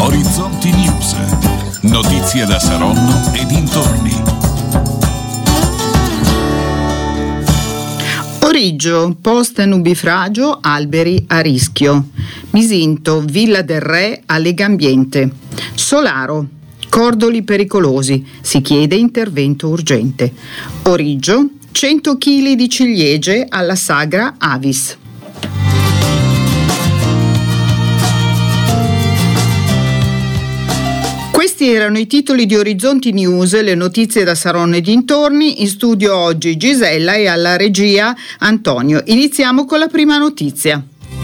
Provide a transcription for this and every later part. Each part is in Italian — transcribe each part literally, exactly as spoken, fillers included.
Orizzonti News. Notizie da Saronno e dintorni. Origgio, post nubifragio, alberi a rischio. Misinto, Villa del Re a Legambiente. Solaro, cordoli pericolosi, si chiede intervento urgente. Origgio, cento chili di ciliegie alla sagra Avis. Questi erano i titoli di Orizzonti News, le notizie da Saronno e dintorni. In studio oggi Gisella e alla regia Antonio. Iniziamo con la prima notizia.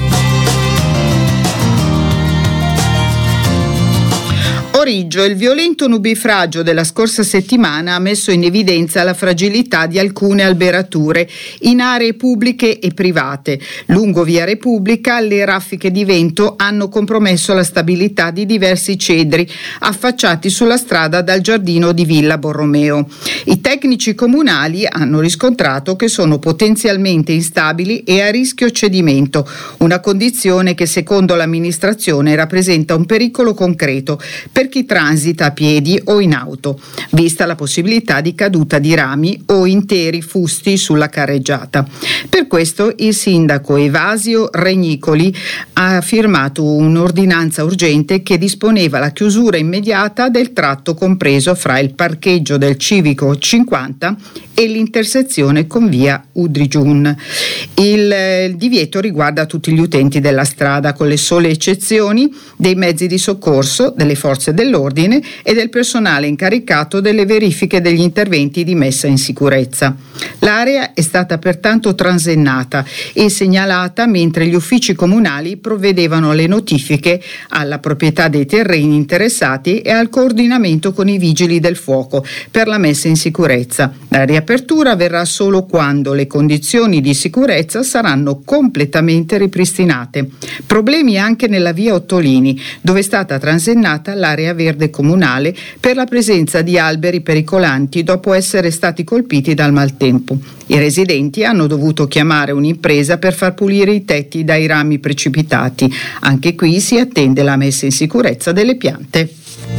Origgio, il violento nubifragio della scorsa settimana ha messo in evidenza la fragilità di alcune alberature in aree pubbliche e private. Lungo via Repubblica le raffiche di vento hanno compromesso la stabilità di diversi cedri affacciati sulla strada dal giardino di Villa Borromeo. I tecnici comunali hanno riscontrato che sono potenzialmente instabili e a rischio cedimento, una condizione che secondo l'amministrazione rappresenta un pericolo concreto per chi transita a piedi o in auto, vista la possibilità di caduta di rami o interi fusti sulla carreggiata. Per questo il sindaco Evasio Regnicoli ha firmato un'ordinanza urgente che disponeva la chiusura immediata del tratto compreso fra il parcheggio del Civico cinquanta e l'intersezione con via Udrigiun. Il, il divieto riguarda tutti gli utenti della strada, con le sole eccezioni dei mezzi di soccorso, delle forze dell'ordine e del personale incaricato delle verifiche degli interventi di messa in sicurezza. L'area è stata pertanto transennata e segnalata mentre gli uffici comunali provvedevano alle notifiche alla proprietà dei terreni interessati e al coordinamento con i vigili del fuoco per la messa in sicurezza. La riapertura avverrà solo quando le condizioni di sicurezza saranno completamente ripristinate. Problemi anche nella via Ottolini, dove è stata transennata l'area verde comunale per la presenza di alberi pericolanti dopo essere stati colpiti dal maltempo. I residenti hanno dovuto chiamare un'impresa per far pulire i tetti dai rami precipitati. Anche qui si attende la messa in sicurezza delle piante.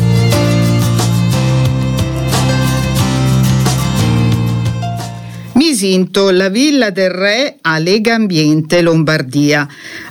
Misinto, la Villa del Re a Legambiente, Lombardia.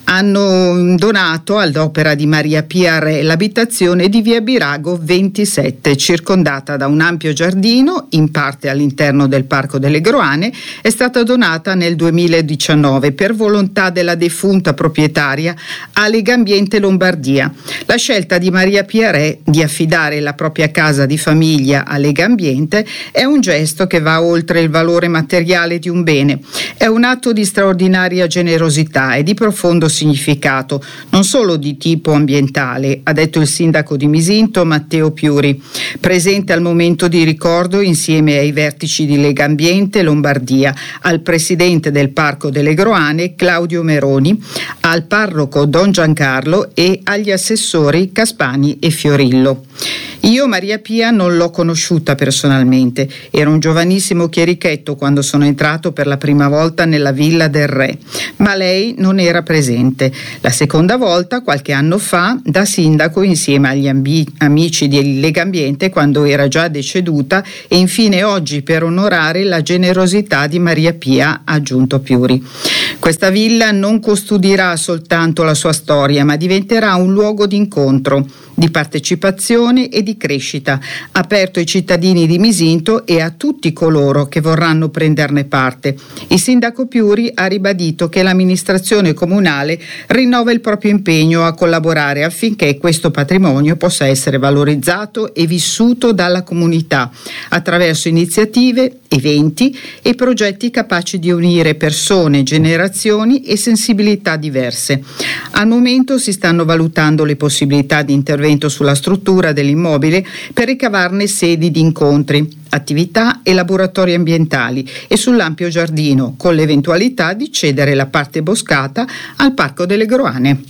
Hanno donato all'opera di Maria Pia Re l'abitazione di via Birago ventisette, circondata da un ampio giardino, in parte all'interno del Parco delle Groane. È stata donata nel duemiladiciannove per volontà della defunta proprietaria a Legambiente, Lombardia. La scelta di Maria Pia Re di affidare la propria casa di famiglia a Legambiente è un gesto che va oltre il valore materiale di un bene. È un atto di straordinaria generosità e di profondo significato, non solo di tipo ambientale, ha detto il sindaco di Misinto Matteo Piuri, presente al momento di ricordo insieme ai vertici di Legambiente Lombardia, al presidente del Parco delle Groane Claudio Meroni, al parroco Don Giancarlo e agli assessori Caspani e Fiorillo. Io Maria Pia non l'ho conosciuta personalmente, ero un giovanissimo chierichetto quando sono entrato per la prima volta nella Villa del Re, ma lei non era presente. La seconda volta, qualche anno fa, da sindaco insieme agli ambi- amici di Legambiente quando era già deceduta, e infine oggi per onorare la generosità di Maria Pia, ha aggiunto Piuri. Questa villa non custodirà soltanto la sua storia, ma diventerà un luogo di incontro, di partecipazione e di crescita, aperto ai cittadini di Misinto e a tutti coloro che vorranno prenderne parte. Il sindaco Piuri ha ribadito che l'amministrazione comunale rinnova il proprio impegno a collaborare affinché questo patrimonio possa essere valorizzato e vissuto dalla comunità attraverso iniziative, eventi e progetti capaci di unire persone, generazioni e sensibilità diverse. Al momento si stanno valutando le possibilità di intervento sulla struttura dell'immobile per ricavarne sedi di incontri, attività e laboratori ambientali e sull'ampio giardino, con l'eventualità di cedere la parte boscata al Parco delle Groane.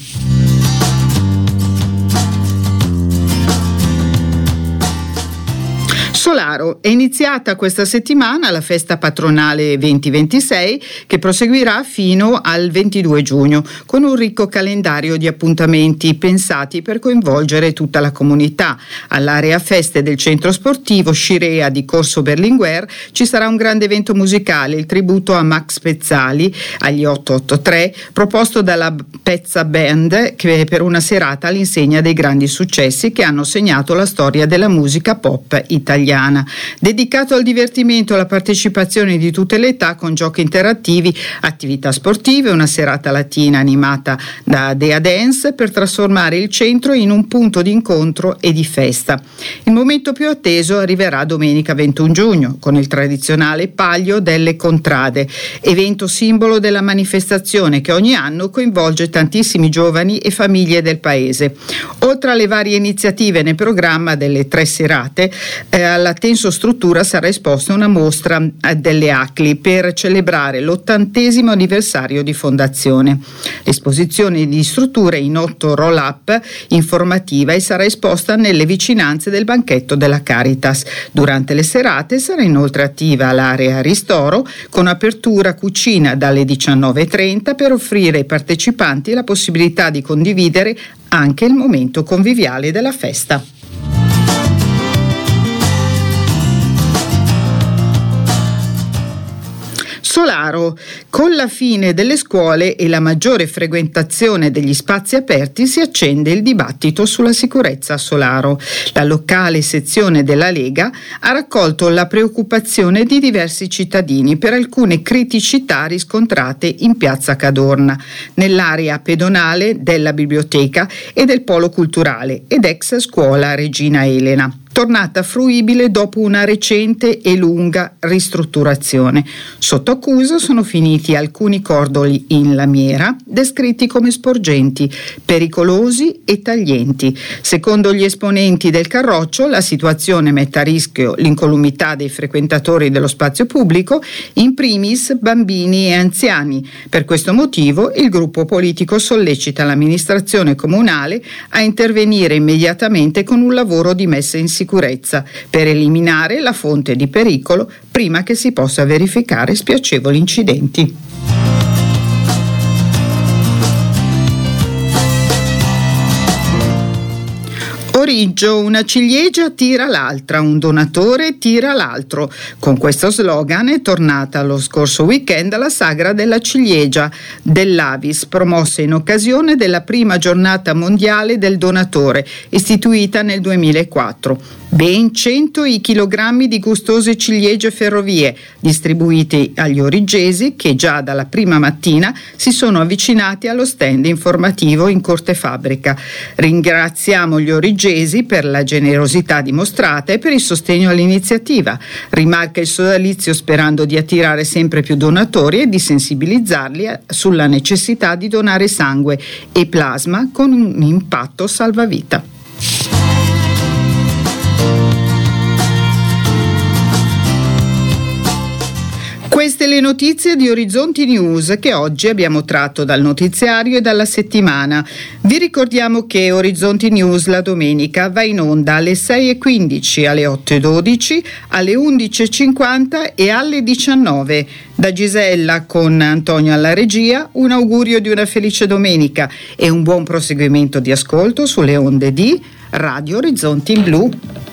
Solaro Solaro. È iniziata questa settimana la festa patronale venti ventisei che proseguirà fino al ventidue giugno con un ricco calendario di appuntamenti pensati per coinvolgere tutta la comunità. All'area feste del centro sportivo Scirea di Corso Berlinguer ci sarà un grande evento musicale, il tributo a Max Pezzali agli otto otto tre, proposto dalla Pezza Band, che per una serata all'insegna dei grandi successi che hanno segnato la storia della musica pop italiana. Dedicato al divertimento e alla partecipazione di tutte le età con giochi interattivi, attività sportive, una serata latina animata da Dea Dance per trasformare il centro in un punto di incontro e di festa. Il momento più atteso arriverà domenica ventuno giugno con il tradizionale Palio delle Contrade, evento simbolo della manifestazione che ogni anno coinvolge tantissimi giovani e famiglie del paese. Oltre alle varie iniziative nel programma delle tre serate, eh, alla tensostruttura sarà esposta una mostra eh, delle A C L I per celebrare l'ottantesimo anniversario di fondazione. L'esposizione di strutture in otto roll-up informativa e sarà esposta nelle vicinanze del banchetto della Caritas. Durante le serate sarà inoltre attiva l'area ristoro con apertura cucina dalle diciannove e trenta per offrire ai partecipanti la possibilità di condividere anche il momento conviviale della festa. Solaro. Con la fine delle scuole e la maggiore frequentazione degli spazi aperti si accende il dibattito sulla sicurezza a Solaro. La locale sezione della Lega ha raccolto la preoccupazione di diversi cittadini per alcune criticità riscontrate in piazza Cadorna, nell'area pedonale della biblioteca e del polo culturale ed ex scuola Regina Elena, tornata fruibile dopo una recente e lunga ristrutturazione. Sotto accusa sono finiti alcuni cordoli in lamiera, descritti come sporgenti, pericolosi e taglienti. Secondo gli esponenti del Carroccio, la situazione mette a rischio l'incolumità dei frequentatori dello spazio pubblico, in primis bambini e anziani. Per questo motivo il gruppo politico sollecita l'amministrazione comunale a intervenire immediatamente con un lavoro di messa in sicurezza per eliminare la fonte di pericolo prima che si possa verificare spiacevoli incidenti. Origgio, una ciliegia tira l'altra, un donatore tira l'altro. Con questo slogan è tornata lo scorso weekend la sagra della ciliegia dell'Avis, promossa in occasione della prima giornata mondiale del donatore, istituita nel duemilaquattro. Ben cento i chilogrammi di gustose ciliegie ferrovie, distribuiti agli origgesi che già dalla prima mattina si sono avvicinati allo stand informativo in Corte Fabbrica. Ringraziamo gli origgesi per la generosità dimostrata e per il sostegno all'iniziativa. Rimarca il sodalizio sperando di attirare sempre più donatori e di sensibilizzarli sulla necessità di donare sangue e plasma con un impatto salvavita. Queste le notizie di Orizzonti News che oggi abbiamo tratto dal notiziario e dalla settimana. Vi ricordiamo che Orizzonti News la domenica va in onda alle sei e quindici, alle otto e dodici, alle undici e cinquanta e alle diciannove. Da Gisella con Antonio alla regia, un augurio di una felice domenica e un buon proseguimento di ascolto sulle onde di Radio Orizzonti in Blu.